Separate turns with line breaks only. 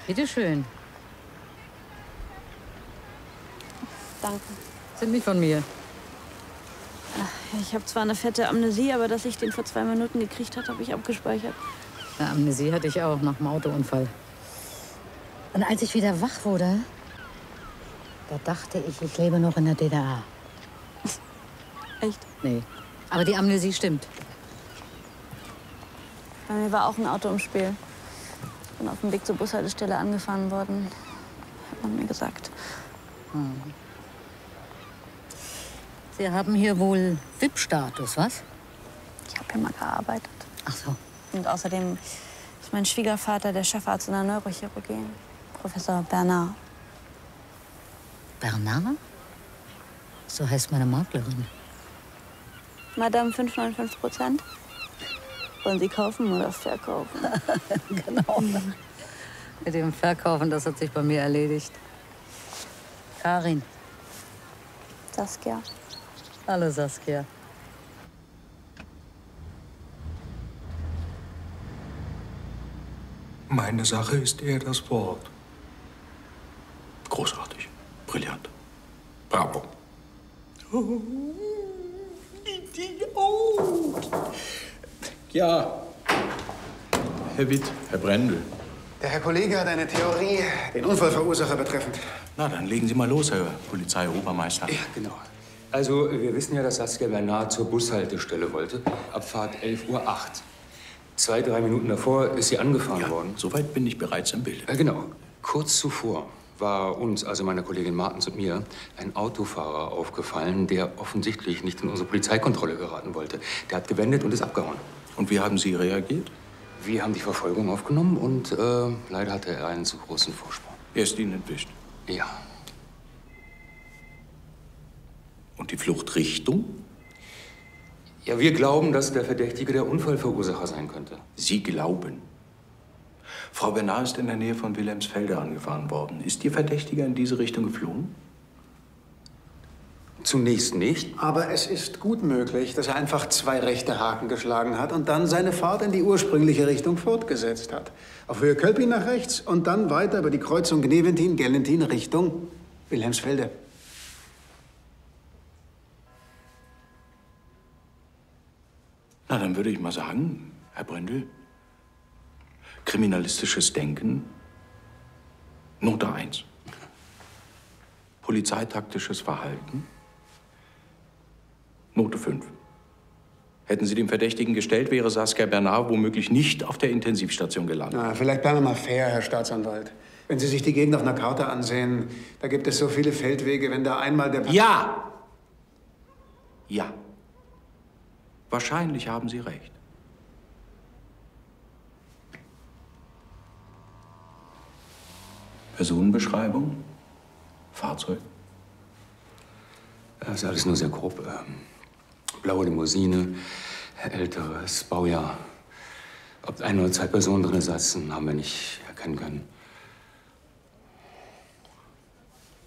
Bitte schön.
Danke.
Sind nicht von mir.
Ich habe zwar eine fette Amnesie, aber dass ich den vor 2 Minuten gekriegt habe, habe ich abgespeichert.
Eine Amnesie hatte ich auch nach dem Autounfall. Und als ich wieder wach wurde, da dachte ich, ich lebe noch in der DDR.
Echt?
Nee. Aber die Amnesie stimmt.
Bei mir war auch ein Auto im Spiel. Ich bin auf dem Weg zur Bushaltestelle angefahren worden, hat man mir gesagt.
Hm. Sie haben hier wohl VIP-Status, was?
Ich habe hier mal gearbeitet.
Ach so.
Und außerdem ist mein Schwiegervater der Chefarzt in der Neurochirurgie, Professor Bernard.
Bernard? So heißt meine Maklerin.
Madame 5,95%. Wollen Sie kaufen oder verkaufen?
Genau. Mit dem Verkaufen, das hat sich bei mir erledigt. Karin.
Saskia.
Hallo, Saskia.
Meine Sache ist eher das Wort. Großartig. Brillant. Bravo. Oh, Idiot. Ja. Herr Witt, Herr Brendel.
Der Herr Kollege hat eine Theorie, den Unfallverursacher betreffend.
Na, dann legen Sie mal los, Herr Polizeiobermeister.
Ja, genau.
Also, wir wissen ja, dass Saskia Bernard zur Bushaltestelle wollte. Abfahrt 11:08 Uhr. 2, 3 Minuten davor ist sie angefahren worden.
Soweit bin ich bereits im Bilde.
Genau. Kurz zuvor war uns, also meiner Kollegin Martens und mir, ein Autofahrer aufgefallen, der offensichtlich nicht in unsere Polizeikontrolle geraten wollte. Der hat gewendet und ist abgehauen.
Und wie haben Sie reagiert?
Wir haben die Verfolgung aufgenommen und leider hatte er einen zu großen Vorsprung.
Er ist Ihnen entwischt.
Ja.
Und die Fluchtrichtung?
Ja, wir glauben, dass der Verdächtige der Unfallverursacher sein könnte.
Sie glauben? Frau Bernard ist in der Nähe von Wilhelmsfelde angefahren worden. Ist Ihr Verdächtiger in diese Richtung geflohen?
Zunächst nicht.
Aber es ist gut möglich, dass er einfach 2 rechte Haken geschlagen hat und dann seine Fahrt in die ursprüngliche Richtung fortgesetzt hat. Auf Höhe Kölpin nach rechts und dann weiter über die Kreuzung Gneventin-Gellentin Richtung Wilhelmsfelde.
Na, dann würde ich mal sagen, Herr Brendel, kriminalistisches Denken, Note 1. Polizeitaktisches Verhalten, Note 5. Hätten Sie den Verdächtigen gestellt, wäre Saskia Bernard womöglich nicht auf der Intensivstation gelandet.
Na, vielleicht bleiben wir mal fair, Herr Staatsanwalt. Wenn Sie sich die Gegend auf einer Karte ansehen, da gibt es so viele Feldwege, wenn da einmal der...
Ja! Ja. Wahrscheinlich haben Sie recht. Personenbeschreibung? Fahrzeug?
Das ist alles nur sehr grob. Blaue Limousine, älteres Baujahr. Ob 1 oder 2 Personen drin saßen, haben wir nicht erkennen können.